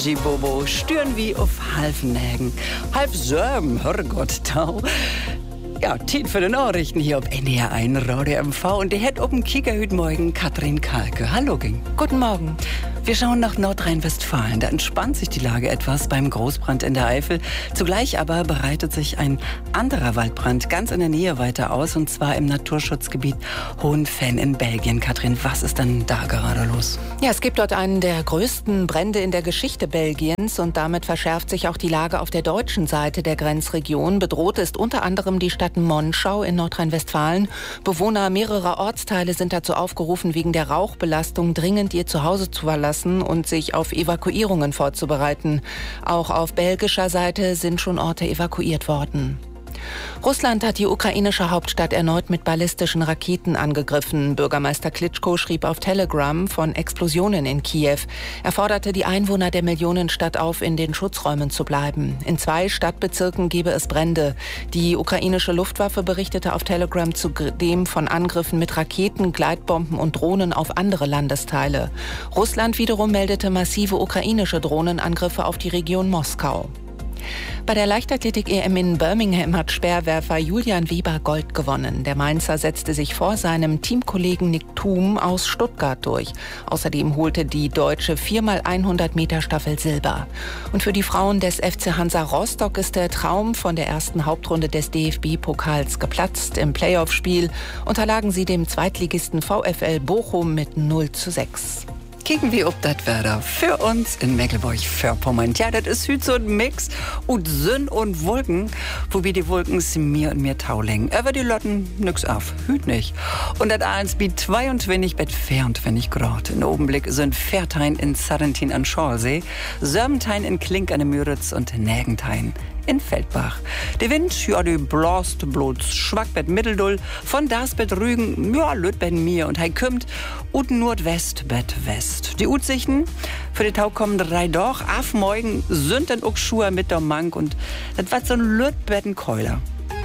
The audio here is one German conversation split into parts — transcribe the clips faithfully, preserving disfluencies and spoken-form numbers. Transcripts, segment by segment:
Gibobo, stören wie auf Halfnägen. Halb Sörm, Herrgott, tau. Ja, Tid für die Nachrichten hier auf N D R eins Radio M V. Und die hat oben Kicker heute Morgen Katrin Kalke. Hallo, Ging. Guten Morgen. Wir schauen nach Nordrhein-Westfalen. Da entspannt sich die Lage etwas beim Großbrand in der Eifel. Zugleich aber bereitet sich ein anderer Waldbrand ganz in der Nähe weiter aus, und zwar im Naturschutzgebiet Hohenfenn in Belgien. Katrin, was ist denn da gerade los? Ja, es gibt dort einen der größten Brände in der Geschichte Belgiens, und damit verschärft sich auch die Lage auf der deutschen Seite der Grenzregion. Bedroht ist unter anderem die Stadt Monschau in Nordrhein-Westfalen. Bewohner mehrerer Ortsteile sind dazu aufgerufen, wegen der Rauchbelastung dringend ihr Zuhause zu verlassen und sich auf Evakuierungen vorzubereiten. Auch auf belgischer Seite sind schon Orte evakuiert worden. Russland hat die ukrainische Hauptstadt erneut mit ballistischen Raketen angegriffen. Bürgermeister Klitschko schrieb auf Telegram von Explosionen in Kiew. Er forderte die Einwohner der Millionenstadt auf, in den Schutzräumen zu bleiben. In zwei Stadtbezirken gebe es Brände. Die ukrainische Luftwaffe berichtete auf Telegram zudem von Angriffen mit Raketen, Gleitbomben und Drohnen auf andere Landesteile. Russland wiederum meldete massive ukrainische Drohnenangriffe auf die Region Moskau. Bei der Leichtathletik-E M in Birmingham hat Speerwerfer Julian Weber Gold gewonnen. Der Mainzer setzte sich vor seinem Teamkollegen Nick Thum aus Stuttgart durch. Außerdem holte die deutsche vier mal hundert Meter Staffel Silber. Und für die Frauen des F C Hansa Rostock ist der Traum von der ersten Hauptrunde des D F B-Pokals geplatzt. Im Playoff-Spiel unterlagen sie dem Zweitligisten VfL Bochum mit null zu sechs. Kicken wir ob das Wetter für uns in Mecklenburg-Vorpommern. Ja, das ist hüt so ein Mix und Sünn und Wolken, wobei die Wolken mir und mir taulingen. Aber die Lotten nix auf, hüt nicht. Und das eins bi zweiundzwanzig bet vierundzwanzig Grad. In Obenblick sind Fertein in Sarrentin an Schorlsee, Sörmentein in Klink an der Müritz und Nägentein in Feldbach. Der Wind, ja, die blast bloß schwack bet Mitteldull, von das bet Rügen, ja, lüt bet mir, und hei kümmt ut Nordwest bet West. Die Utsichten für die Tau kommen drei doch, af morgen sind dann auch Schuhe mit der Mank, und das wat so ein lüt betten Keuler.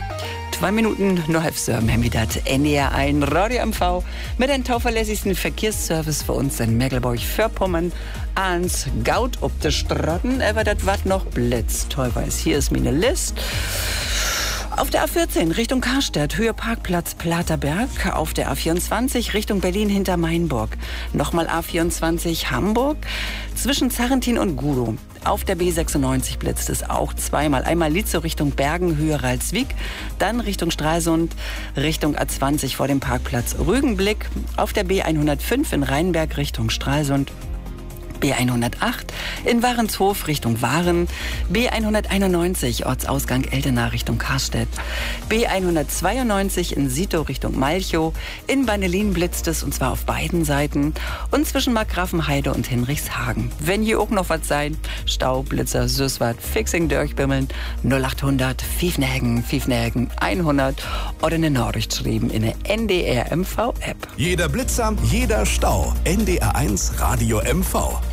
Zwei Minuten, nur halb Sörm, haben wir das N D R eins Radio M V mit dem tauverlässigsten Verkehrsservice für uns in Mecklenburg-Vorpommern. Ans Gaut ob de Strotten, aber das wat noch blitz. Toll weiß, hier ist meine List. Auf der A vierzehn Richtung Karstadt, Höhe Parkplatz Platerberg. Auf der A vierundzwanzig Richtung Berlin hinter Mainburg. Nochmal A vierundzwanzig Hamburg zwischen Zarrentin und Gudow. Auf der B sechsundneunzig blitzt es auch zweimal. Einmal Lietzow Richtung Bergen, Höhe Ralswiek. Dann Richtung Stralsund, Richtung A zwanzig vor dem Parkplatz Rügenblick. Auf der B hundertfünf in Rheinberg Richtung Stralsund. B hundertacht in Warenshof Richtung Waren, B hunderteinundneunzig Ortsausgang Eldena Richtung Karstedt, B hundertzweiundneunzig in Sito Richtung Malchow, in Bannelin blitzt es, und zwar auf beiden Seiten, und zwischen Markgrafenheide und Hinrichshagen. Wenn hier auch noch was sein, Stau, Blitzer, Süßwart, Fixing, Dörchbimmeln, null achthundert, Fiefnägen, Fiefnägen, hundert oder eine Nachricht schreiben in der N D R M V App. Jeder Blitzer, jeder Stau, N D R eins Radio M V.